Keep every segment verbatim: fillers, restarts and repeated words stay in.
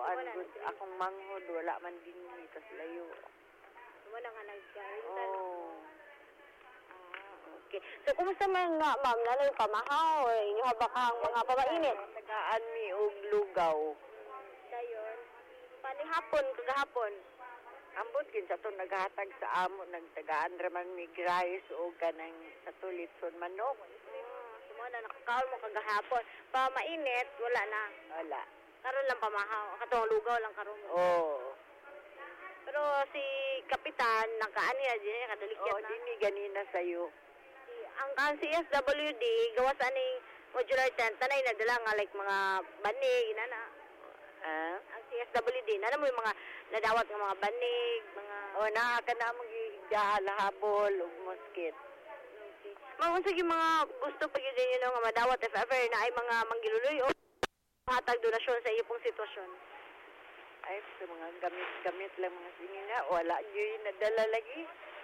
kuan gud akong manghod wala man dinhi tas layo. Wala nga nag-rental. Oh. Okay. So, kumusta man nga, ma'am, na yung pamahaw o inyo habakang mga pamainit? Tagaan mi og lugaw. Dayon. Pani hapon, kagahapon. Ambot kin sa to naghatag sa amo nagtagaan ra man mi rice o kanang sa tulitson manok. Sumo na nakakaon mo kagahapon. Pamainit, wala na. Wala. Karon lang pamahaw. Katong lugaw lang karon. Oh. Pero si Kapitan, nakaani na din, kadalikyat Oh, na. dini ganina sayo. Ang ang C S W D, gawas aning modular tent, tanay na dala nga like mga banig, inana. Ah? Ang C S W D, nana mo yung mga nadawat ng mga banig, mga... Oh, naa ka na mong habol ug mosquito. Okay. Ma'am, unsa yung mga gusto pag yun yun nga madawat if ever na ay mga manggiluloy o hatag donasyon sa iyo pong sitwasyon? Ay, sa mga gamit-gamit lang mga sinina, wala yun nadala lagi.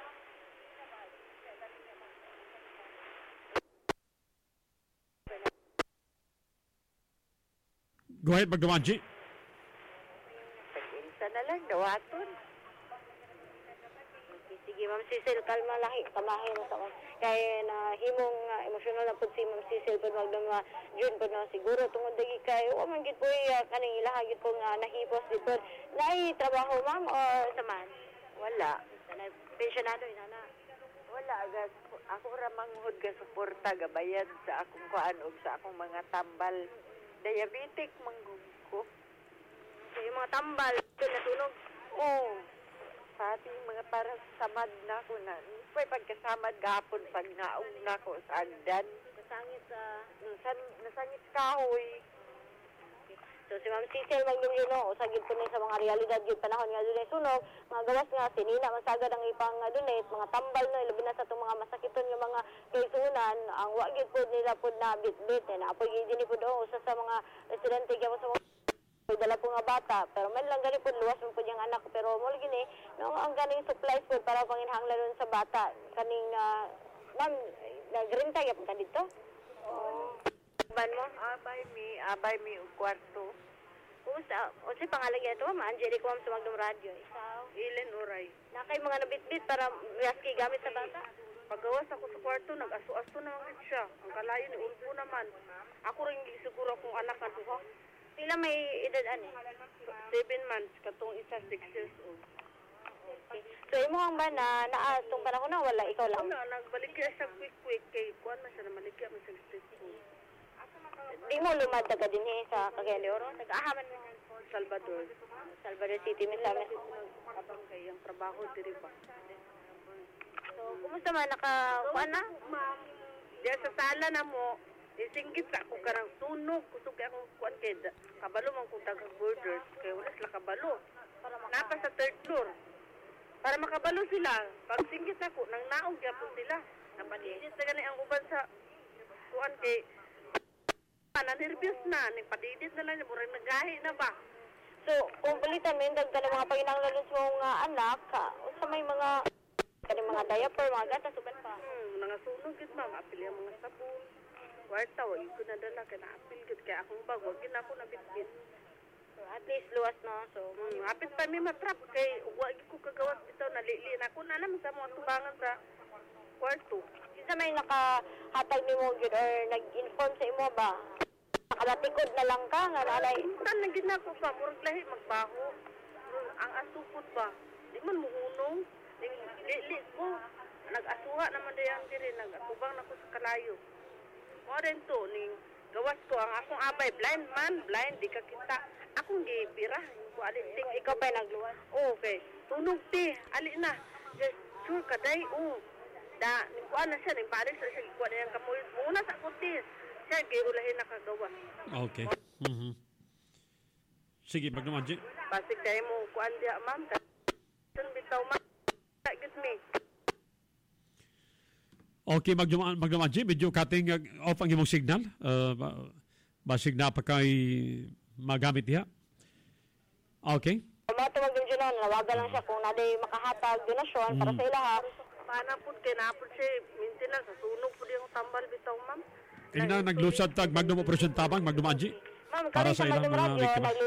Go ahead, Magdamanji. Pag-insa na lang, dawaton. Okay, sige, Ma'am Cecil, kalma lahi, kamahin na sa kon. Kaya na himong uh, emosyonal na pud si Ma'am Cecil pud magdama June pud na siguro tungod dagi kay wa man gid po uh, kaning ilaha gid ko nga nahipos gid pud. Nay trabaho ma'am or saman? Wala. Sanay pensionado inana. Wala agad. Ako ra manghod ka suporta gabayad sa akong kuan ug sa akong mga tambal. Diabetic manggug ko. So, yung mga tambal kung nasunog. Oo. Sa ating mga para samad na ko na. Pwede pagkasamad gapon pag naog na ko sa agdan. Kasangit sa... Nasan, nasangit kahoy. So si Ma'am Cecil Magdulino, usagid po niya sa mga realidad yung panahon nga doon sunog, mga gawas nga, sinina, masagad ang ipang uh, donate, mga tambal no, ilabi na sa itong mga masakiton yung mga kaisunan, ang wagid po nila po na bit-bit, eh, naapoy gini po doon, usa sa mga residente, kaya sa mga dala po nga bata, pero man lang gani po, luwas mo po yung anak, pero mo gini, no, ang ganing supplies po para panginhanglan doon sa bata, kaning, uh, ma'am, nag-renta yapon ka dito? Oo. Ban mo? Abay mi, abay mi og kwarto. Kumusta? O si pangalan ito, ma'am, Angelica Ma'am sa Magdum Radio. Isaw? Ilen oray. Na kay mga nabitbit para yaski gamit sa bata? Paggawas ako sa kwarto, nag-aso-aso naman siya. Ang kalayo ni Ulpo naman. Ako rin hindi siguro kung anak na duha. Sila may edad ani? Seven months, katong isa, six years old. Okay. So, imo ang ba na naatong panahon na wala, ikaw lang? Ano, nagbalik kaya siya quick-quick kay Kuan man siya, namaligya man siya street food. Di mo lumad taga din eh, sa Cagayan de Oro? Nag-ahaman mo? Salvador. Salvador City, Misamis. Abang kay ang trabaho, diri ba? So, kumusta man? Naka, kuan na? Ma'am, diya sa sala na mo, isingkit sa ako karang tunog. Kusog kaya akong kuan kay da- kabalo man kung taga-borders. Kaya wala sila kabalo. Napa sa third floor. Para makabalo sila. Pag singkit ako, nang naog po sila. Napadidit na gani ang uban sa kuan kay na-nervous na. Nagpadidit na lang. Murang nagahi na ba? So, kung palitan mo yung dagdag ng mga paginanglalos mong uh, anak, ka, sa may mga kani mga diaper, mga gatas, uban pa. Hmm, nangasunog yun ma'am. Apil yung mga sabon. Kwarta, wag ko nadala. Kaya na-apil yun. Kaya akong bag, wag yun ako nabitbit. So, at least luwas no. So, Hmm, apit pa mi matrap. Kay wag ko kagawas ito. Nalili na ako na naman sa mga tubangan sa kwarto. isa may nakahatag ni mo yun or nag-inform sa imo ba? Nakabatikod na lang ka nga nalay. Intan na gid nako pa. Murag lahi magbaho. Murag ang asupot ba? Di man muhunong. Ning lili ko. Nag-asuha naman dayan diri. Nag-atubang na ko sa kalayo. Mo rin to. Ning gawas ko ang akong abay. Blind man. Blind. Di ka kita. Akong gibira. Ko ali ting Ikaw pa nagluwas. okay. Tunog ti. Ali na. Just sure ka day. Oh. Da, nikuha na siya. Nagparis na siya. Nikuha na yung kamulit. Muna sa kutis. Siya, giulahin nakagawa. Okay. Mm-hmm. Sige, Magdamanji. Basig kayo mo kuan diya, ma'am. Kasi bitaw, ma'am. Get me. Okay, Magdaman- Magdamanji. Medyo kating uh, off ang imong signal. Uh, ba- basig na pa kay magamit niya. Okay. Matawag din dyan, nawagan lang siya kung naday makahatag donasyon para sa ilaha. Paano po, kinapod siya, maintenance, sa sunog po yung tambal bitaw, ma'am. Kaya na naglusad tag Magdum Operasyon Tabang, Magdamanji. Ma'am, Para kami sa sa ilang Magdum mga Radio, biktima. naglu-